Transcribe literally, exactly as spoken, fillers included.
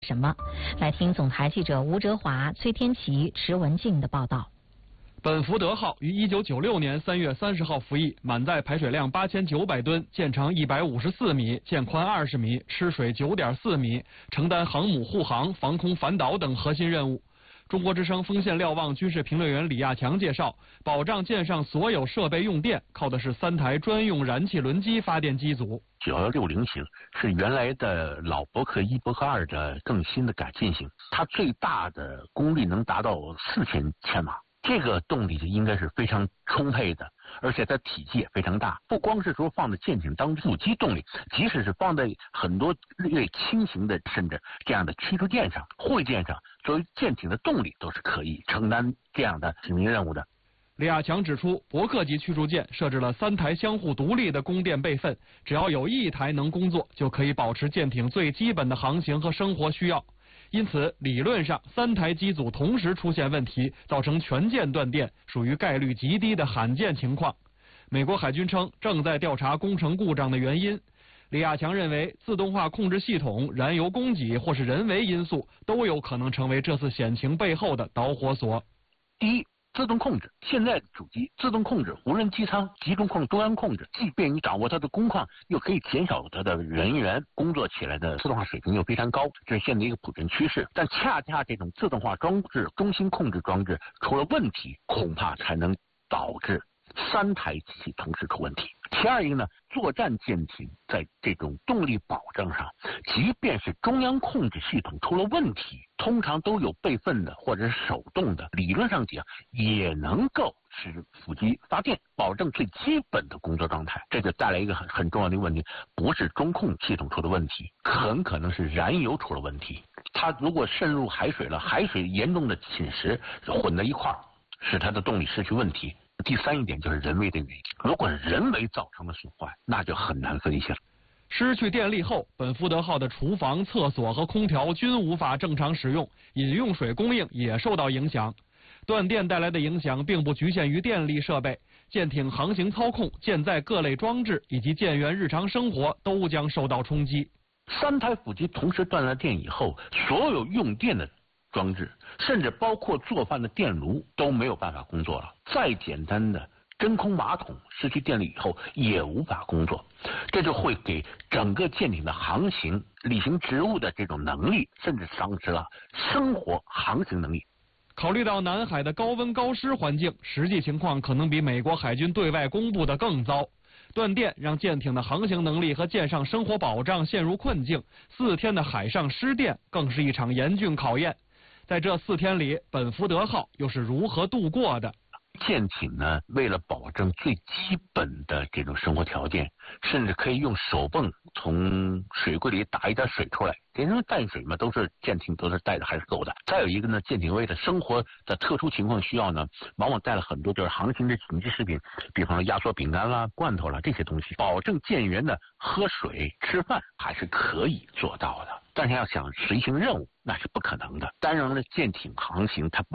什么？来听总台记者吴哲华、崔天琪、池文静的报道。 本福德号于一九九六年三月三十号服役，满载排水量八千九百吨，舰长一百五十四米，舰宽二十米，吃水九点四米，承担航母护航、防空反导等核心任务。中国之声锋线瞭望军事评论员李亚强介绍，保障舰上所有设备用电，靠的是三台专用燃气轮机发电机组。 九幺六零型是原来的老伯克一、伯克二的更新的改进型，它最大的功率能达到四千千瓦。这个动力应该是非常充沛的，而且它体积也非常大。不光是说放在舰艇当副机动力，即使是放在很多略轻型的甚至这样的驱逐舰上、护卫舰上，作为舰艇的动力都是可以承担这样的使命任务的。 李亚强指出，伯克级驱逐舰设置了三台相互独立的供电备份，只要有一台能工作，就可以保持舰艇最基本的航行和生活需要。因此，理论上三台机组同时出现问题，造成全舰断电，属于概率极低的罕见情况。美国海军称正在调查工程故障的原因。李亚强认为，自动化控制系统、燃油供给或是人为因素都有可能成为这次险情背后的导火索。 第一，自动控制，现在主机自动控制，无人机舱集中控、中央控制，既便于掌握它的工况，又可以减少它的人员工作起来的自动化水平又非常高，这是现在一个普遍趋势。但恰恰这种自动化装置、中心控制装置出了问题，恐怕才能导致三台机器同时出问题。第二一个呢，作战舰艇在这种动力保障上，即便是中央控制系统出了问题，通常都有备份的或者是手动的，理论上讲也能够使辅机发电，保证最基本的工作状态。这就带来一个很很重要的问题，不是中控系统出的问题，很可能是燃油出了问题。它如果渗入海水了，海水严重的侵蚀混在一块儿，使它的动力失去问题。第三一点就是人为的原因，如果人为造成的损坏，那就很难分析了。 失去电力后，本福德号的厨房、厕所和空调均无法正常使用，饮用水供应也受到影响。断电带来的影响并不局限于电力设备，舰艇航行操控、舰载各类装置以及舰员日常生活都将受到冲击。 三台辅机同时断了电以后，所有用电的装置，甚至包括做饭的电炉都没有办法工作了。再简单的真空马桶失去电力以后也无法工作，这就会给整个舰艇的航行、履行职务的这种能力，甚至丧失了生活航行能力。 考虑到南海的高温高湿环境，实际情况可能比美国海军对外公布的更糟。断电让舰艇的航行能力和舰上生活保障陷入困境，四天的海上失电更是一场严峻考验。在这四天里，本福德号又是如何度过的？ 舰艇呢，为了保证最基本的这种生活条件，甚至可以用手泵从水柜里打一点水出来，因为淡水嘛，都是舰艇都是带的还是够的。再有一个呢，舰艇为了生活的特殊情况需要呢，往往带了很多就是航行的紧急食品，比方说压缩饼干啦、罐头啦这些东西，保证舰员的喝水、吃饭还是可以做到的。但是要想实行任务，那是不可能的。当然了，舰艇航行它